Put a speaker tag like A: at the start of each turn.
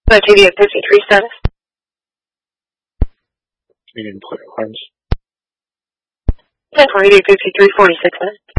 A: TV at 53 status.
B: Medium clear, Lawrence.
A: 10-4, 53, 46 minutes.